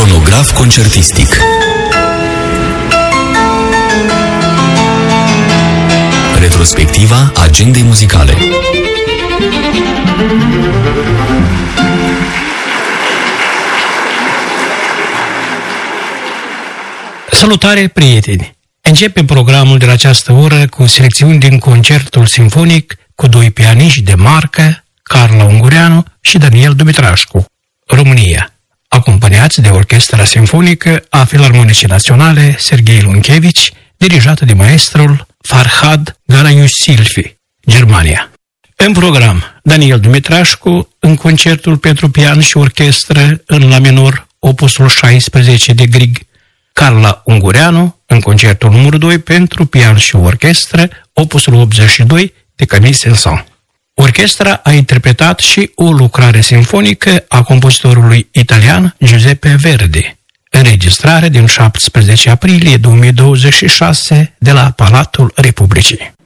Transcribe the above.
Cronograf concertistic. Retrospectiva agendei muzicale. Salutare, prieteni! Începem programul de la această oră cu selecțiuni din concertul simfonic cu doi pianiști de marcă, Carla Ungureanu și Daniel Dumitrașcu, România, acompaniați de Orchestra Simfonică a Filarmonicii Naționale Serghei Lunchevici, dirijată de maestrul Farhad Garayusilfi, Germania. În program, Daniel Dumitrașcu în concertul pentru pian și orchestră în la minor, opusul 16 de Grieg, Carla Ungureanu în concertul numărul 2 pentru pian și orchestră, opusul 82 de Camille Saint-Saëns. Orchestra a interpretat și o lucrare simfonică a compozitorului italian Giuseppe Verdi, înregistrare din 17 aprilie 2026 de la Palatul Republicii.